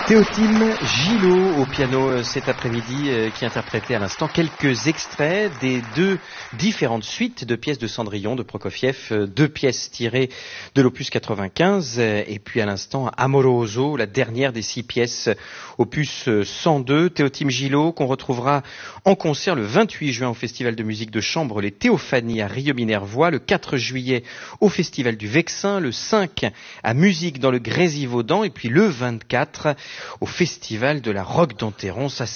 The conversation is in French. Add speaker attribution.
Speaker 1: Théotime Gillot au piano cet après-midi qui interprétait à l'instant quelques extraits des deux différentes suites de pièces de Cendrillon de Prokofiev, deux pièces tirées de l'opus 95 et puis à l'instant Amoroso, la dernière des 6 pièces opus 102. Théotime Gillot qu'on retrouvera en concert le 28 juin au Festival de musique de chambre Les Théophanies à Rieux-Minervois, le 4 juillet au Festival du Vexin, le 5 à Musique dans le Grésivaudan et puis le 24 au Festival de la Roque d'Enterron. Ça,